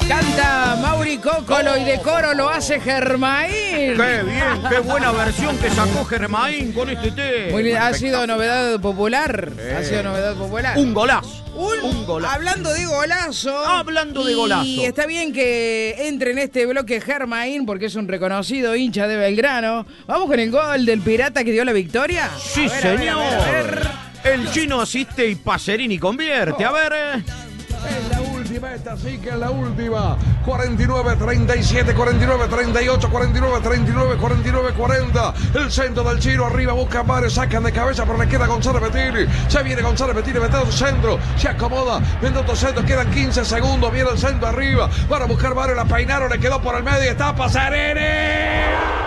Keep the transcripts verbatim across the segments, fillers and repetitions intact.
Canta Mauri Cócolo y de coro lo hace Germain. Qué bien, qué buena versión que sacó Germain con este tema. Muy bien, ha sido novedad popular. Eh. Ha sido novedad popular. Un golazo. Un, Un golazo. Hablando de golazo. Hablando de golazo. Y está bien que entre en este bloque Germain porque es un reconocido hincha de Belgrano. Vamos con el gol del Pirata que dio la victoria. Sí, A ver, a ver, señor. a ver, a ver. El chino asiste y Pacerini convierte. A ver. eh. Es la última, esta sí que es la última. cuarenta y nueve treinta y siete, cuarenta y nueve treinta y ocho, cuarenta y nueve treinta y nueve, cuarenta y nueve cuarenta. El centro del Chino arriba, busca Mares, sacan de cabeza, pero le queda Gonzalo Bettini. Se viene Gonzalo Bettini, mete otro centro, se acomoda, mete otro centro, quedan quince segundos, viene el centro arriba. Para buscar Mares, la peinaron, le quedó por el medio, está Pacerini.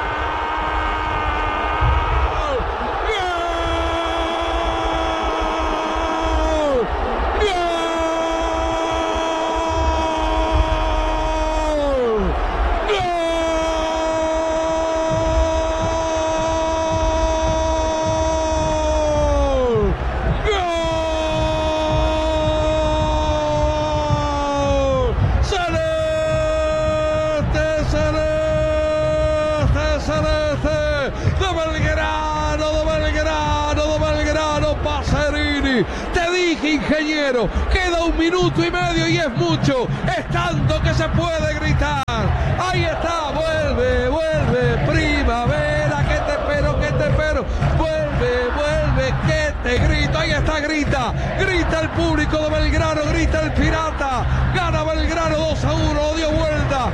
Te dije, ingeniero, queda un minuto y medio y es mucho, es tanto que se puede gritar. Ahí está, vuelve, vuelve, primavera, que te espero, que te espero, vuelve, vuelve, que te grito, ahí está, grita, grita el público de Belgrano, grita el Pirata, gana Belgrano dos a uno, lo dio vuelta.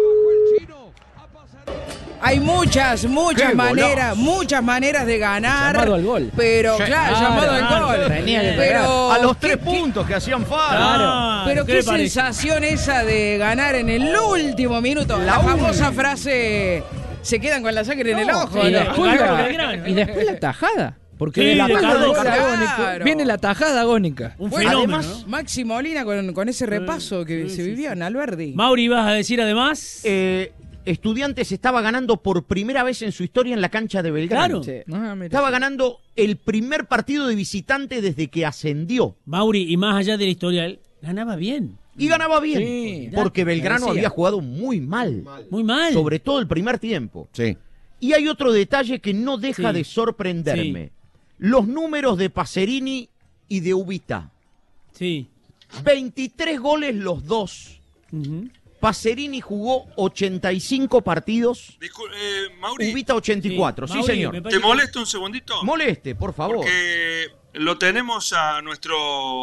Hay muchas, muchas Qué maneras, muchas maneras de ganar. Llamado al gol. Pero, Sí. claro, Ah, llamado al claro, gol. tenía que pero, A los tres ¿qué- qué- puntos que hacían falta. Claro. Pero ¿Qué qué le parece? sensación esa de ganar en el último minuto. La, La famosa última. frase, se quedan con la sangre en el ojo. Y ¿no? después, Ganó la, Belgrano. y después la tajada. Porque Sí, de la de tajada Cardoso. del agónico Claro. viene la tajada agónica. Un Bueno, fenómeno, además, ¿no? Maxi Molina con, con ese repaso que sí, se sí, vivió en Alberdi. Mauri, ¿vas a decir además? Eh, Estudiantes estaba ganando por primera vez en su historia en la cancha de Belgrano. Claro. Sí. Ah, mira. Estaba ganando el primer partido de visitante desde que ascendió. Mauri, y más allá del historial, ganaba bien. Y ganaba bien. Sí. Porque Belgrano Merecía. había jugado muy mal. Muy mal. Sobre todo el primer tiempo. Sí. Y hay otro detalle que no deja Sí. de sorprenderme. Sí. Los números de Pacerini y de Ubita. Sí. veintitrés goles los dos. Ujú. Pacerini jugó ochenta y cinco partidos. Discul- eh, Mauri, Ubita ochenta y cuatro. Sí, Mauri, señor. me parece ¿te molesto un segundito? Moleste, por favor. Porque lo tenemos a nuestro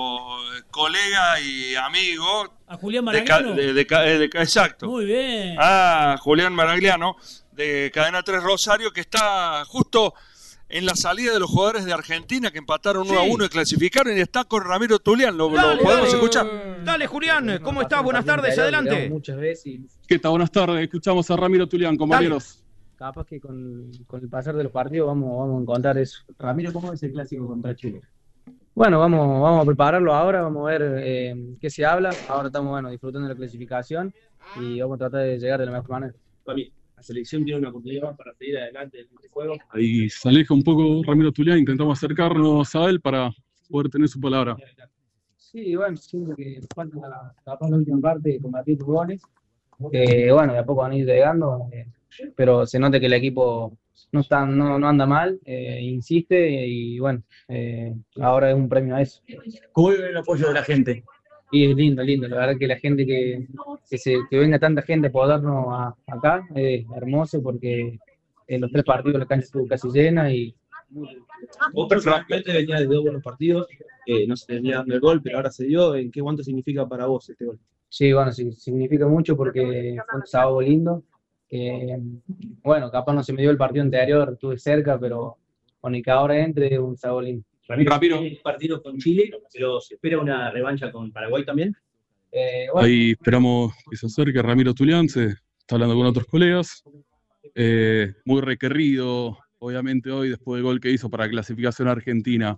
colega y amigo. que- A Julián de ca- Maragliano. de- de ca- eh, de ca- exacto. Muy bien. Ah, Julián Maragliano, de Cadena tres Rosario, que está justo en la salida de los jugadores de Argentina que empataron uno Sí. a uno y clasificaron, y está con Ramiro Tulián. ¿Lo, lo Dale, podemos dale. escuchar? Dale, Julián, ¿cómo estás? Buenas tardes, adelante. Muchas veces y ¿Qué tal? Buenas tardes. Escuchamos a Ramiro Tulián, compañeros. capaz que con, con el pasar de los partidos vamos, vamos a encontrar eso. Ramiro, ¿cómo es el clásico contra Chile? Bueno, vamos, vamos a prepararlo ahora, vamos a ver eh, qué se habla. Ahora estamos bueno, disfrutando de la clasificación y vamos a tratar de llegar de la mejor manera. La selección tiene una oportunidad para seguir adelante en este juego. Ahí se aleja un poco Ramiro Tulián. Intentamos acercarnos a él para poder tener su palabra. Sí, bueno, siento que falta la, capaz la última parte, combatir tus goles. Eh, bueno, de a poco van a ir llegando, eh, pero se nota que el equipo no está, no, no anda mal, eh, insiste y bueno, eh, ahora es un premio a eso. ¿Cómo vive el apoyo de la gente? Y es lindo, lindo, la verdad que la gente que, que, se, que venga tanta gente a apoyarnos a- acá es hermoso porque en los tres partidos la cancha estuvo casi llena y Vos personalmente venías de dos buenos partidos, eh, no se tenía dando el gol, pero ahora se dio. ¿En qué cuánto significa para vos este gol? sí, bueno, sí, significa mucho porque fue un sábado lindo. Eh, bueno, capaz no se me dio el partido anterior, estuve cerca, pero con el que ahora entre es un sábado lindo. Ramiro, el partido con Chile, pero ¿se espera una revancha con Paraguay también? Eh, bueno, Ahí esperamos que se acerque Ramiro Tulián. Se está hablando con otros colegas. Eh, muy requerido, obviamente, hoy después del gol que hizo para clasificación argentina.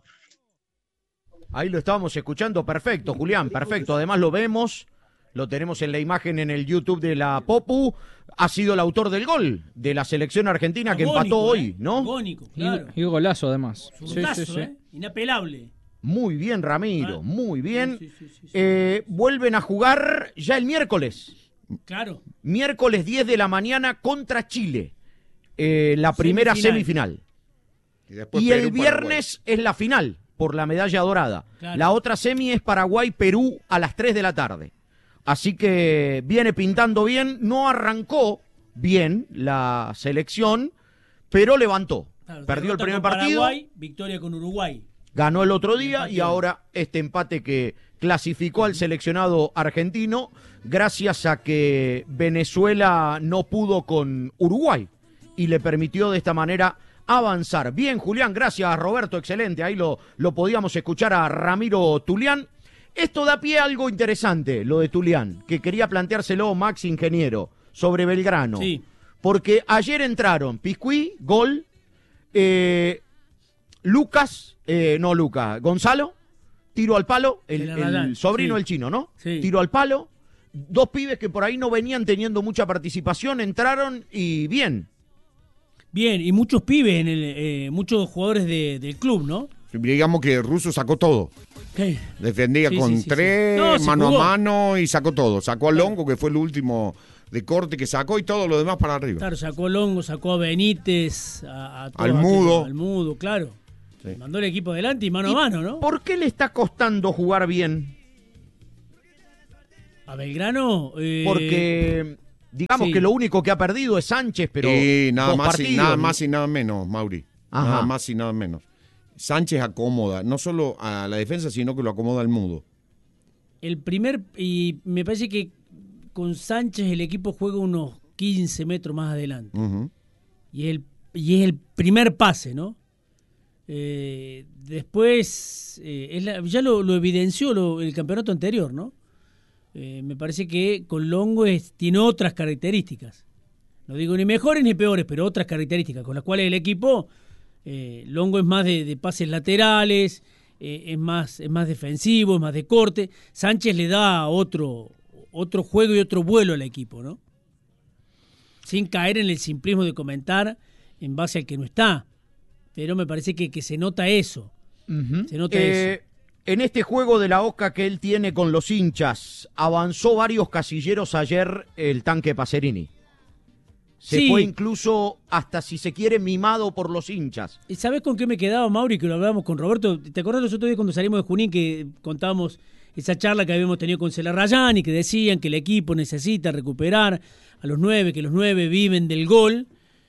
Ahí lo estábamos escuchando, perfecto, Julián, perfecto. Además lo vemos, lo tenemos en la imagen en el YouTube de la Popu. Ha sido el autor del gol de la selección argentina que Agónico, empató hoy, ¿eh? ¿no? Agónico, claro. Y, y golazo además. Sí, Zurdazo, sí, sí. ¿eh? Inapelable. Muy bien, Ramiro, Ah. muy bien. Sí, sí, sí, sí. Eh, vuelven a jugar ya el miércoles. Claro. Miércoles diez de la mañana contra Chile. Eh, la primera semifinal. Y, después y Perú, el viernes Paraguay. Es la final por la medalla dorada. Claro. La otra semi es Paraguay-Perú a las tres de la tarde. Así que viene pintando bien. No arrancó bien la selección, pero levantó. Claro, perdió el primer con partido. Paraguay, victoria con Uruguay. Ganó el otro día y ahora este empate que clasificó al seleccionado argentino gracias a que Venezuela no pudo con Uruguay y le permitió de esta manera avanzar. Bien, Julián, gracias, Roberto, excelente. Ahí lo, lo podíamos escuchar a Ramiro Tulián. Esto da pie a algo interesante, lo de Tulián, que quería planteárselo Max Ingeniero, sobre Belgrano. Sí. Porque ayer entraron Piscuí, gol, eh, Lucas, eh, no Lucas, Gonzalo, tiro al palo, el, el sobrino sí. del chino, ¿no? Sí. Tiro al palo, dos pibes que por ahí no venían teniendo mucha participación, entraron y bien. Bien, y muchos pibes, en el, eh, muchos jugadores de, del club, ¿no? Digamos que el ruso sacó todo. ¿Qué? Defendía Sí, con sí, sí, tres, sí. No, se mano jugó. a mano y sacó todo. Sacó a Longo, que fue el último de corte que sacó, y todo lo demás para arriba. Claro, sacó a Longo, sacó a Benítez, a, a todo Al Mudo. aquello, al Mudo, claro. Sí. Mandó el equipo adelante y mano ¿Y a mano, ¿no? ¿Por qué le está costando jugar bien? A Belgrano. Eh, Porque digamos sí. que lo único que ha perdido es Sánchez, pero y nada dos más, partidos, y nada ¿no? más y nada menos, Mauri. Ajá. Nada más y nada menos. Sánchez acomoda, no solo a la defensa, sino que lo acomoda al Mudo. El primer. Y me parece que con Sánchez el equipo juega unos quince metros más adelante. Uh-huh. Y, el, y es el primer pase, ¿no? Eh, después, eh, es la, ya lo, lo evidenció lo, el campeonato anterior, ¿no? Eh, me parece que con Longo es, tiene otras características. No digo ni mejores ni peores, pero otras características con las cuales el equipo, eh, Longo es más de, de pases laterales, eh, es más es más defensivo, es más de corte. Sánchez le da otro, otro juego y otro vuelo al equipo, ¿no? Sin caer en el simplismo de comentar en base al que no está. Pero me parece que, que se nota eso. Uh-huh. Se nota eh, eso. En este juego de la Oca que él tiene con los hinchas, avanzó varios casilleros ayer el tanque Pacerini. Se Sí. fue incluso hasta, si se quiere, mimado por los hinchas. ¿Y sabes con qué me quedaba, Mauri? Que lo hablábamos con Roberto. ¿Te acordás los otros días cuando salimos de Junín que contábamos esa charla que habíamos tenido con Celarrayán y que decían que el equipo necesita recuperar a los nueve, que los nueve viven del gol?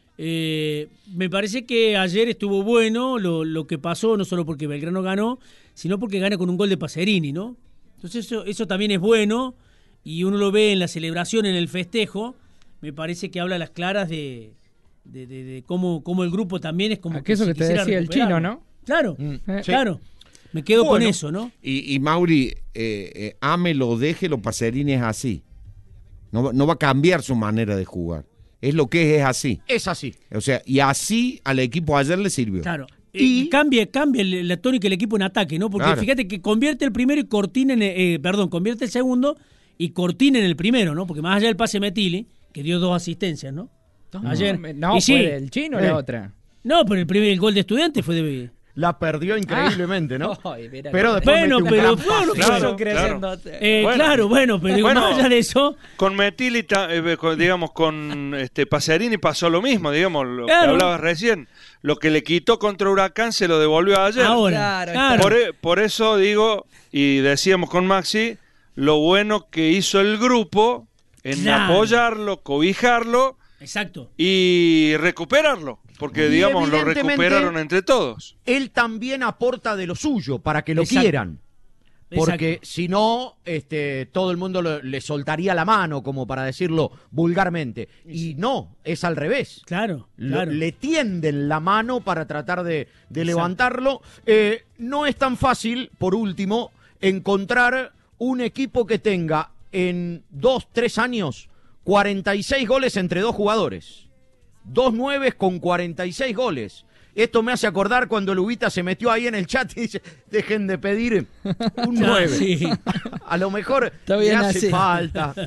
Eh, me parece que ayer estuvo bueno lo, lo que pasó, no solo porque Belgrano ganó, sino porque gana con un gol de Pacerini, ¿no? Entonces eso, eso también es bueno y uno lo ve en la celebración, en el festejo. Me parece que habla a las claras de, de, de, de cómo, cómo el grupo también es como Aquello si que te quisiera decía el chino, recuperarlo. ¿no? Claro, Mm, Eh, sí. claro. Me quedo con Bueno. eso, ¿no? Y, y Mauri, eh, eh, ámelo, déjelo, Pacerini es así. No, va- no va a cambiar su manera de jugar. Es lo que es, es así. Es así. O sea, y así al equipo ayer le sirvió. Claro. Y- Y cambia, cambia el- la tónica del equipo en ataque, ¿no? Porque Claro. fíjate que convierte el primero y Cortina en el, eh, perdón, convierte el segundo y Cortina en el primero, ¿no? Porque más allá del pase Metili, que dio dos asistencias, ¿no? Ayer. No, y sí, fue del chino Eh. la otra. no, pero el primer el gol de Estudiantes fue de. La perdió increíblemente, ¿no? Ay, mira Pero que- después Bueno, metió un pero gran fue pase. lo que Claro, hizo creciendo. Eh, Bueno. claro, bueno, pero digo, Bueno. más allá de eso. Con Metili, ta- eh, con- digamos, con este Pacerini pasó lo mismo, digamos, lo Claro. que hablabas recién. Lo que le quitó contra Huracán se lo devolvió ayer. Ahora, Claro, claro. Por, e- por eso digo, y decíamos con Maxi, lo bueno que hizo el grupo en Claro. apoyarlo, cobijarlo Exacto. y recuperarlo. Porque, Y digamos, lo evidentemente- recuperaron entre todos. Él también aporta de lo suyo para que lo Exacto. quieran. Porque Exacto. si no, este, todo el mundo lo- le soltaría la mano, como para decirlo vulgarmente. Y no, es al revés. Claro, Lo- claro. le tienden la mano para tratar de, de Exacto. levantarlo. Eh, no es tan fácil, por último, encontrar un equipo que tenga en dos, tres años cuarenta y seis goles entre dos jugadores. Dos nueves con cuarenta y seis goles. Esto me hace acordar cuando Lubita se metió ahí en el chat y dice, dejen de pedir un nueve. Sí. A lo mejor Está le bien hace así. falta.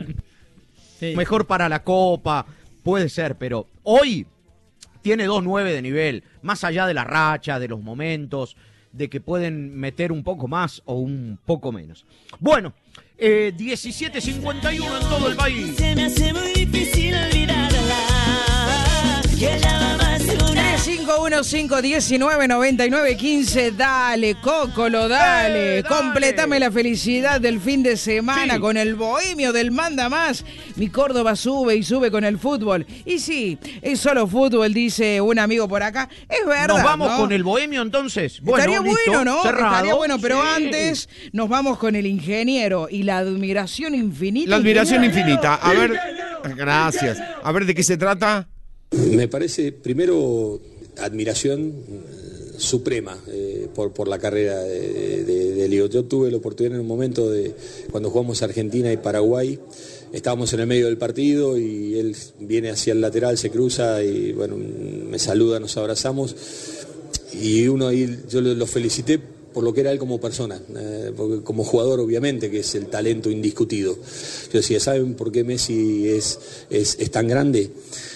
Sí. Mejor para la Copa, puede ser, pero hoy tiene dos nueve de nivel, más allá de la racha, de los momentos. de que pueden meter un poco más o un poco menos. Bueno, eh, diecisiete cincuenta y uno en todo el país. Se me hace muy difícil olvidarla, que ella va más de una. tres cinco uno cinco uno nueve nueve nueve uno cinco, dale, Cócolo, dale, Eh, dale. completame la felicidad del fin de semana Sí. con el bohemio del Manda Más. Mi Córdoba sube y sube con el fútbol. Y sí, es solo fútbol, dice un amigo por acá. Es verdad, Nos vamos ¿no? con el bohemio entonces. Bueno, Estaría listo, bueno, ¿no? cerrado. Estaría bueno, pero Sí. antes nos vamos con el ingeniero y la admiración infinita. La admiración Ingeniero. infinita. A ver, gracias. A ver, ¿de qué se trata? Me parece, primero, admiración eh, suprema eh, por, por la carrera de, de, de Leo. Yo tuve la oportunidad en un momento de cuando jugamos Argentina y Paraguay, estábamos en el medio del partido y él viene hacia el lateral, se cruza y bueno, me saluda, nos abrazamos y uno ahí, yo lo, lo felicité por lo que era él como persona, eh, porque como jugador obviamente, que es el talento indiscutido. Yo decía, ¿saben por qué Messi es, es, es tan grande?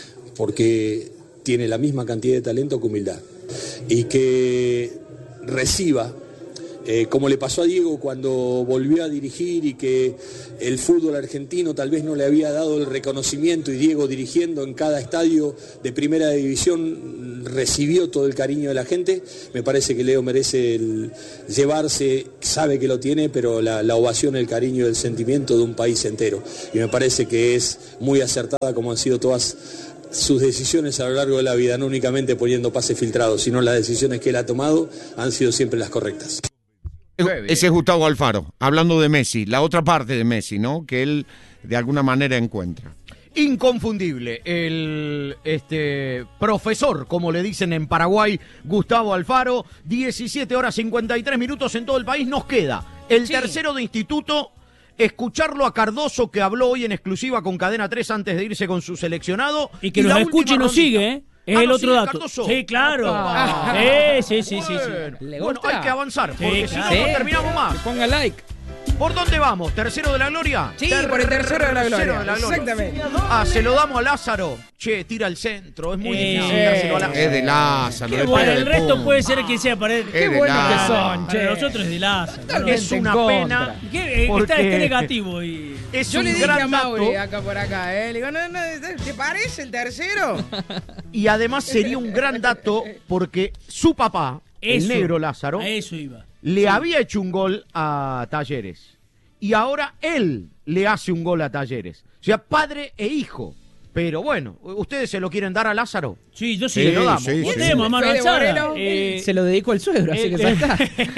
Porque tiene la misma cantidad de talento que humildad. Y que reciba, eh, como le pasó a Diego cuando volvió a dirigir y que el fútbol argentino tal vez no le había dado el reconocimiento y Diego dirigiendo en cada estadio de primera división recibió todo el cariño de la gente. Me parece que Leo merece el llevarse, sabe que lo tiene, pero la, la ovación, el cariño y el sentimiento de un país entero. Y me parece que es muy acertada como han sido todas sus decisiones a lo largo de la vida, no únicamente poniendo pases filtrados, sino las decisiones que él ha tomado han sido siempre las correctas. Ese es Gustavo Alfaro, hablando de Messi, la otra parte de Messi, ¿no? Que él de alguna manera encuentra. Inconfundible, el este profesor, como le dicen en Paraguay, Gustavo Alfaro. Diecisiete horas cincuenta y tres minutos en todo el país. Nos queda el Sí. tercero de instituto. Escucharlo a Cardoso, que habló hoy en exclusiva con Cadena tres antes de irse con su seleccionado. Y que nos la escuche y última nos rondita. sigue, ¿eh? Es Ah, el ¿nos otro sigue dato. Cardoso? Sí, claro. Ah. Sí, sí, sí, sí, sí. Bueno, ¿Le bueno, gusta? hay que avanzar, Sí, porque si claro. no, no Sí. terminamos más. Ponga like. ¿Por dónde vamos? ¿Tercero de la gloria? Sí, por el tercero de la gloria. Tercero de la gloria. Exactamente. Ah, se lo damos a Lázaro. Che, tira el centro. Es muy Eh, difícil dárselo a Lázaro. Es de Lázaro. Qué de bueno, Pérez el resto Pum. puede ser que sea para él. Es Qué de buenos que Lázaro. son, Para che. nosotros es de Lázaro. Totalmente Es una en contra. pena. ¿Qué? Eh, Está, Porque- está negativo. Y... Es Yo un le dije gran a Mauri dato, acá por acá, ¿eh? Le digo, no, no, ¿te parece el tercero? y además sería un gran dato porque su papá, Eso, el negro Lázaro, a eso iba. le había hecho un gol a Talleres. Y ahora él le hace un gol a Talleres. O sea, padre e hijo. Pero bueno, ¿ustedes se lo quieren dar a Lázaro? Sí, yo sí. Sí, lo damos. sí, Vos sí. tenemos a mano Fede alzada. Moreno. Eh, se lo dedico al suegro, así eh, que ya está.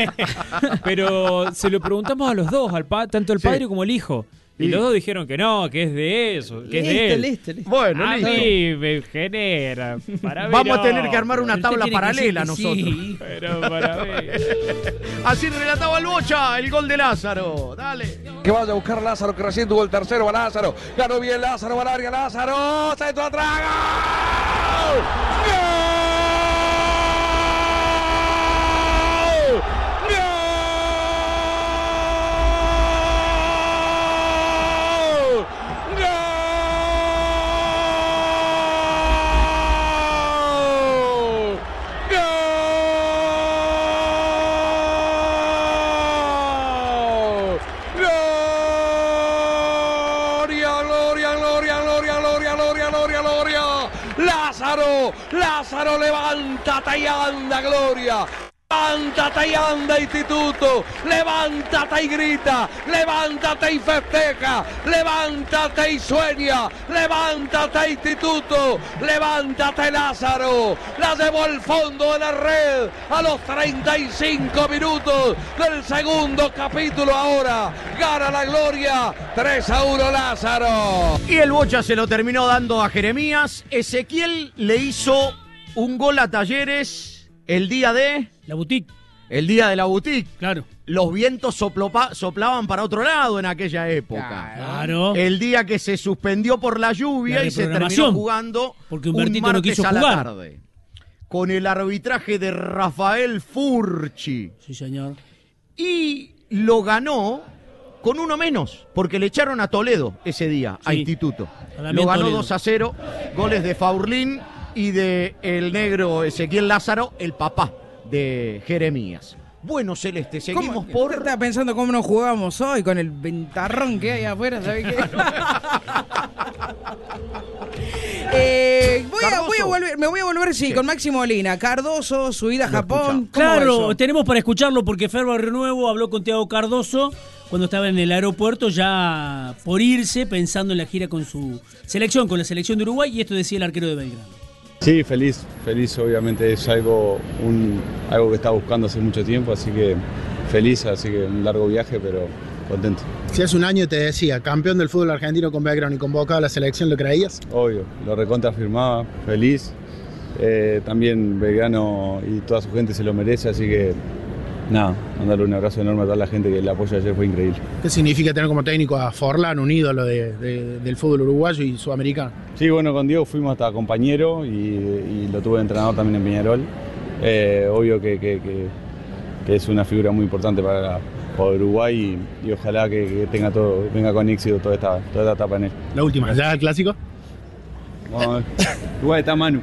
Pero se lo preguntamos a los dos, al pa- tanto el Sí. padre como el hijo. Y Y- los dos dijeron que no, que es de eso, que es de Listo, él. listo, listo. Bueno, A listo. mí me genera. Para mí Vamos a no. tener que armar una Pero usted tabla tiene que paralela decir que nosotros. sí. Pero para mí. Así relataba el Bocha, el gol de Lázaro. Dale. Que vaya a buscar Lázaro, que recién tuvo el tercero. Va Lázaro. Ganó bien Lázaro. Va al área. Lázaro. Centro atrás. ¡Gol! ¡Gol! ¡Gol! ¡Gol! ¡Gol! ¡Gloria, gloria, gloria, gloria, gloria, gloria, gloria, gloria! ¡Lázaro! ¡Lázaro, levántate y anda, Gloria! Levántate y anda, Instituto. Levántate y grita. Levántate y festeja. Levántate y sueña. Levántate, Instituto. Levántate, Lázaro. La llevó al fondo de la red a los treinta y cinco minutos del segundo capítulo. Ahora gana la Gloria. tres a uno Lázaro. Y el Bocha se lo terminó dando a Jeremías. Ezequiel le hizo un gol a Talleres el día de... La boutique. El día de la boutique. Claro. Los vientos soplopa- soplaban para otro lado en aquella época. Claro. El día que se suspendió por la lluvia La y se terminó reprogramación. jugando Porque un Humbertito no martes quiso a la jugar. tarde. Con el arbitraje de Rafael Furchi. Sí, señor. Y lo ganó con uno menos, porque le echaron a Toledo ese día, a Sí. Instituto. También Lo ganó Toledo. dos a cero, goles de Faurlín y de el negro Ezequiel Lázaro, el papá de Jeremías. Bueno, Celeste, seguimos ¿Cómo? por... Estaba pensando cómo nos jugamos hoy con el ventarrón que hay afuera, ¿sabes qué? eh, voy, a, voy a volver, me voy a volver, sí, sí, con Máximo Molina. Cardoso, su ida a Japón. Claro, tenemos para escucharlo porque Fer Barrionuevo habló con Thiago Cardoso cuando estaba en el aeropuerto ya por irse, pensando en la gira con su selección, con la selección de Uruguay, y esto decía el arquero de Belgrano. Sí, feliz, feliz, obviamente es algo, un, algo que estaba buscando hace mucho tiempo, así que feliz, así que un largo viaje, pero contento. Si hace un año te decía, campeón del fútbol argentino con Belgrano y convocado a la selección, ¿lo creías? Obvio, lo recontra firmaba, feliz, eh, también Belgrano y toda su gente se lo merece, así que nada, mandarle un abrazo enorme a toda la gente que el apoyo ayer fue increíble. ¿Qué significa tener como técnico a Forlán, un ídolo de, de, del fútbol uruguayo y sudamericano? Sí, bueno, con Diego fuimos hasta compañero y, y lo tuve de entrenador también en Peñarol. Eh, obvio que, que, que, que es una figura muy importante para, para Uruguay y, y ojalá que, que tenga todo, venga con éxito toda esta, toda esta etapa en él. La última, ¿ya el clásico? Vamos, Uruguay está Manu.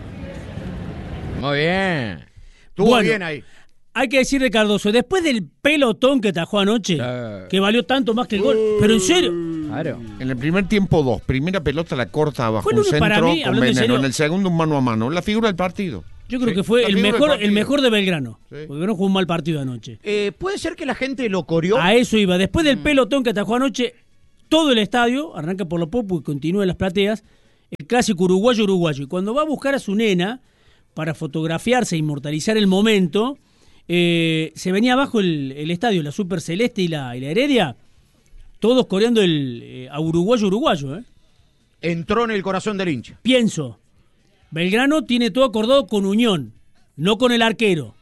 Muy bien. Estuvo bueno, bien ahí. Hay que decirle, Cardoso, después del pelotón que tajó anoche, uh, que valió tanto más que el gol, uh, pero en serio. Claro. En el primer tiempo dos, primera pelota la corta bajo un centro para mí, con Veneno, en el segundo un mano a mano, la figura del partido. Yo creo sí, que fue el mejor, el mejor de Belgrano, sí. Porque no jugó un mal partido anoche. Eh, ¿Puede ser que la gente lo coreó? A eso iba, después del pelotón que atajó anoche, todo el estadio, arranca por lo popo y continúa en las plateas, el clásico uruguayo-uruguayo, y cuando va a buscar a su nena para fotografiarse e inmortalizar el momento... Eh, se venía abajo el, el estadio, la Super Celeste y la, y la Heredia, todos coreando el eh, a uruguayo uruguayo. ¿eh? Entró en el corazón del hincha. Pienso, Belgrano tiene todo acordado con Unión, no con el arquero.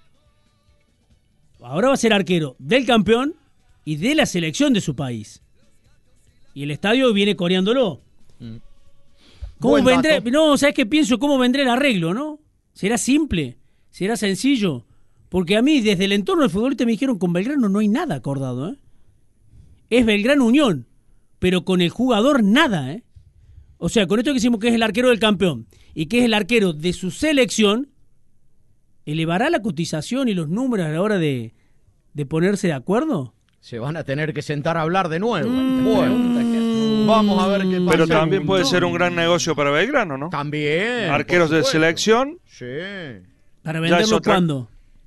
Ahora va a ser arquero del campeón y de la selección de su país. Y el estadio viene coreándolo. Mm. ¿Cómo vendré? No, ¿sabes qué pienso? ¿Cómo vendrá el arreglo, no? ¿Será simple? ¿Será sencillo? Porque a mí, desde el entorno del futbolista, me dijeron con Belgrano no hay nada acordado, ¿eh? Es Belgrano Unión, pero con el jugador nada, ¿eh? O sea, con esto que decimos que es el arquero del campeón y que es el arquero de su selección, ¿elevará la cotización y los números a la hora de, de ponerse de acuerdo? Se van a tener que sentar a hablar de nuevo. Mm. Bueno, vamos a ver qué pasa. Pero también puede ser un gran negocio para Belgrano, ¿no? También. Arqueros de selección. Sí. ¿Para venderlo otra... cuándo?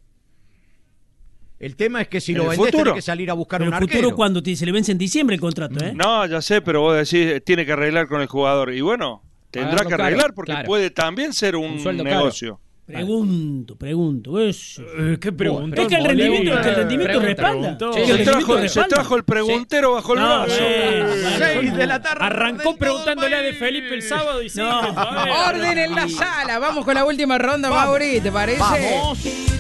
El tema es que si lo vendés tenés que salir a buscar pero un arquero. ¿El futuro cuándo? Se le vence en diciembre el contrato, ¿eh? No, ya sé, pero vos decís, tiene que arreglar con el jugador. Y bueno, tendrá que arreglar caro, porque claro. puede también ser un, un negocio. Caro. Pregunto, pregunto. Es, eh, ¿Qué pregunta? Es que el rendimiento, que el rendimiento respalda. Sí, se, trajo, se trajo el preguntero sí. bajo el no, brazo. seis de la tarde. Arrancó preguntándole a De Felipe el sábado y no. sí. Orden en la sala. Vamos con la última ronda, Mauri, ¿te parece? Vamos.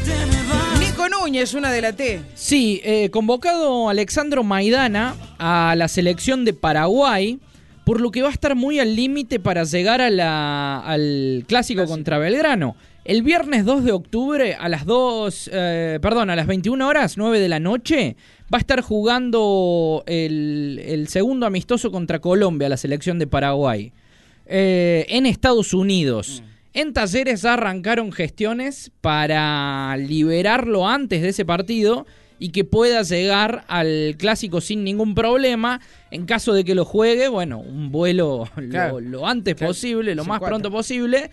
Nico Núñez, una de la T. Sí, eh, convocado Alexandro Maidana a la selección de Paraguay, por lo que va a estar muy al límite para llegar a la, al clásico, clásico contra Belgrano. El viernes dos de octubre a las dos, eh, perdón, a las veintiuna horas, nueve de la noche, va a estar jugando el, el segundo amistoso contra Colombia, la selección de Paraguay, eh, en Estados Unidos. Mm. En Talleres ya arrancaron gestiones para liberarlo antes de ese partido y que pueda llegar al clásico sin ningún problema. En caso de que lo juegue, bueno, un vuelo claro. lo, lo antes claro. posible, lo más cuatro. pronto posible,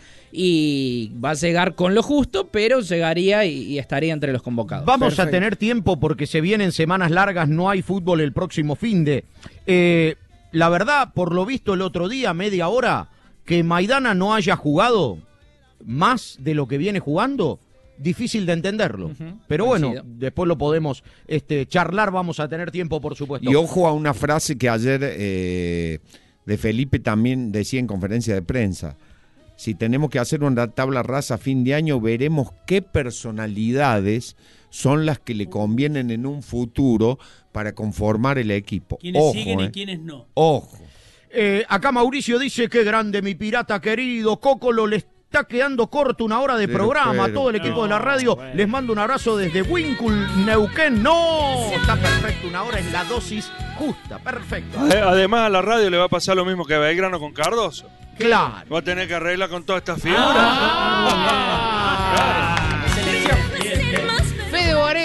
y va a llegar con lo justo, pero llegaría y, y estaría entre los convocados. Vamos Perfecto. a tener tiempo porque se vienen semanas largas, no hay fútbol el próximo finde. Eh, la verdad, por lo visto el otro día, media hora, que Maidana no haya jugado más de lo que viene jugando, difícil de entenderlo. Uh-huh. Pero bueno, Coincido. después lo podemos este, charlar, vamos a tener tiempo, por supuesto. Y ojo a una frase que ayer eh, de Felipe también decía en conferencia de prensa. Si tenemos que hacer una tabla rasa a fin de año, veremos qué personalidades son las que le convienen en un futuro para conformar el equipo. ¿Quiénes ojo, siguen eh. y quiénes no? Ojo. Eh, acá Mauricio dice, qué grande mi pirata querido, Cocolo le está quedando corto una hora de pero, programa. Pero, todo el equipo no, de la radio bueno. les mando un abrazo desde Wincul, Neuquén. No, está perfecto, una hora es la dosis justa, perfecto. Además a la radio le va a pasar lo mismo que a Belgrano con Cardoso. Claro. Va a tener que arreglar con todas estas figuras. Ah, ah, ah, Fede Borelo,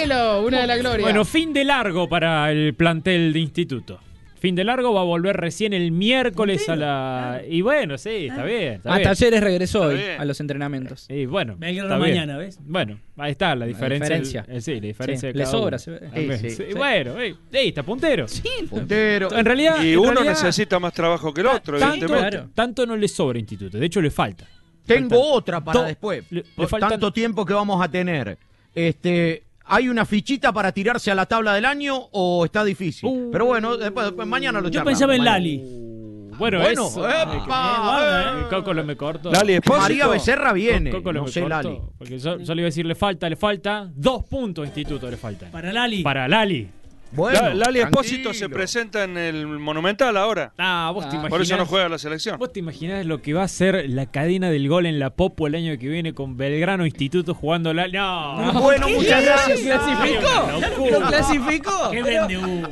una de la gloria. Bueno, fin de largo para el plantel de Instituto. Fin de largo, va a volver recién el miércoles a la... Y bueno, sí, está bien. Está Hasta bien. Talleres regresó Está hoy bien. a los entrenamientos. Y bueno, Belgrano está bien. mañana, ¿ves? Bueno, ahí está la diferencia. diferencia. El- eh, sí, la diferencia Sí, de le cada sobra, uno. se ve. También. Sí, Sí, sí. Bueno, ey, ey, está puntero. Sí, Puntero. En realidad... Y en uno realidad, necesita más trabajo que el otro, tanto, evidentemente. Claro. tanto no le sobra a Instituto, de hecho le falta. Tengo Faltan- otra para to- después. le- le Por faltan- tanto tiempo que vamos a tener. Este, ¿hay una fichita para tirarse a la tabla del año o está difícil? Uh. Pero bueno, después, después mañana lo Yo charlamos. pensaba en Mañana. Lali. Bueno, Bueno, eso. epa, guarda, El Coco lo me corto. Lali Espósito. María Becerra viene. Coco lo No me sé, corto, Lali. Porque yo, yo le iba a decir, le falta, le falta. Dos puntos a Instituto le faltan. Para Lali. Para Lali. Bueno, La- Lali Espósito tranquilo. se presenta en el Monumental ahora. Ah, vos te imaginás. Por eso no juega la selección. ¿Vos te imaginás lo que va a ser la cadena del gol en la Popo el año que viene con Belgrano Instituto jugando la... No. Bueno, muchas gracias. ¿Clasificó? ¿Lo clasificó? ¿Qué vende humo?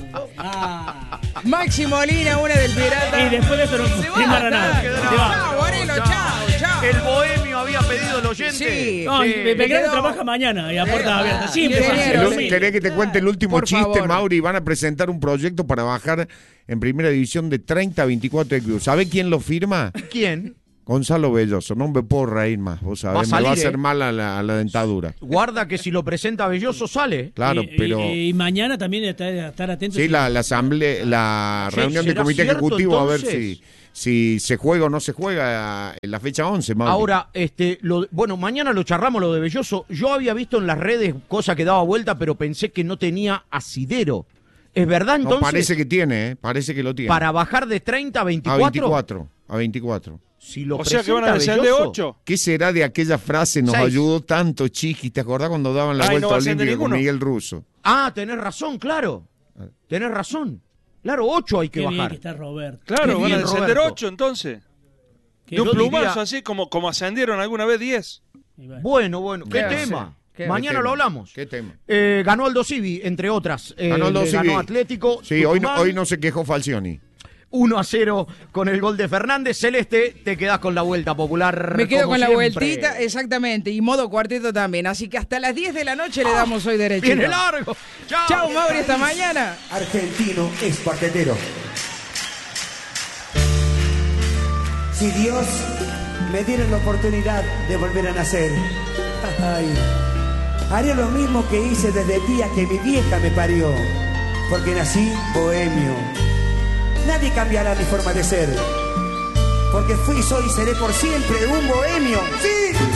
Ah. Maxi Molina, una del Pirata. Y después de eso no Se no va, para nada. está, Se va. Chao, Varelo, chao, chao. El bohemio había pedido el oyente. Sí. No, Sí. y Belgrano quedó- trabaja mañana y a puerta Ah, abierta. Siempre ingeniero, pasa El- lo sí. mismo. ¿Querés que te cuente el último Por chiste, favor. Mauri? Van a presentar un proyecto para bajar en primera división de treinta a veinticuatro de club. ¿Sabe quién lo firma? ¿Quién? Gonzalo Belloso. No me puedo reír más. Vos sabés, Va a me va a salir, hacer ¿eh? mal a la, a la dentadura. Guarda que si lo presenta Belloso sale. Claro, Y- y- pero... Y, mañana también estar, estar atentos. Sí, la, la asamblea, la Sí, reunión del ¿será comité cierto, ejecutivo a ver entonces? si, si se juega o no se juega en la fecha once, Mauri. Ahora, este, lo, bueno, mañana lo charlamos lo de Belloso. Yo había visto en las redes cosa que daba vuelta, pero pensé que no tenía asidero. ¿Es verdad No, entonces? parece que tiene, ¿eh? Parece que lo tiene. Para bajar de treinta a a veinticuatro. veinticuatro. A veinticuatro. Si lo O sea que van a presenta descender Belloso, ocho. ¿Qué será de aquella frase? Nos Seis. ayudó tanto, Chiquis. ¿Te acordás cuando daban la Ay, vuelta no va a ascender olímpica con ninguno. Miguel Russo? Ah, tenés razón, claro. Tenés razón. Claro, ocho hay que Qué bien bajar. que está Roberto. Claro, Qué van a bien, descender Roberto. ocho entonces. Qué De un Yo plumazo diría- así como, como ascendieron alguna vez diez. Y bueno. Bueno, bueno, qué ¿Qué tema. hace? ¿Qué Mañana tema? lo hablamos. ¿Qué tema? Eh, ganó Aldo Civi, entre otras. Eh, Ganó Aldo le Civi. ganó Atlético. Sí, hoy no, Tucumán, hoy no se quejó Falcioni. uno a cero con el gol de Fernández. Celeste, te quedás con la vuelta popular. Me quedo como con la siempre. vueltita, exactamente, y modo cuarteto también. Así que hasta las diez de la noche le damos hoy derecho. Viene largo. Chao. Chao, Mauri, hasta mañana. Argentino es cuartetero. Si Dios me diera la oportunidad de volver a nacer, ay, haría lo mismo que hice desde el día que mi vieja me parió, porque nací bohemio. Nadie cambiará mi forma de ser, porque fui, soy y seré por siempre un bohemio. ¡Sí!